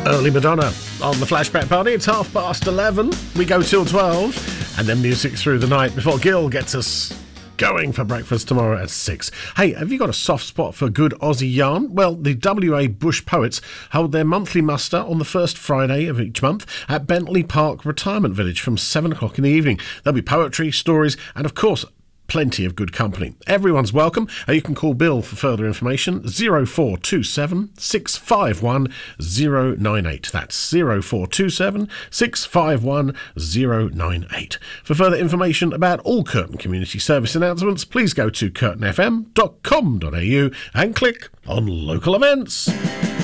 Early Madonna on the Flashback Party. It's 11:30. We go till 12, and then music through the night before Gil gets us going for breakfast tomorrow at 6. Hey, have you got a soft spot for good Aussie yarn? Well, the WA Bush Poets hold their monthly muster on the first Friday of each month at Bentley Park Retirement Village from 7 o'clock in the evening. There'll be poetry, stories, and of course, plenty of good company. Everyone's welcome. You can call Bill for further information, 0427 651 098. That's 0427 651 098. For further information about all Curtin Community Service announcements, please go to curtinfm.com.au and click on local events.